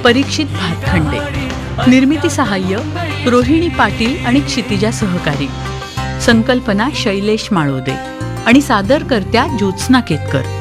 परीक्षित भातखंडे. निर्मिती सहाय्य रोहिणी पाटील आणि क्षितिजा सहकारी. संकल्पना शैलेश माळोदे आणि सादरकर्त्या ज्योत्स्ना केतकर.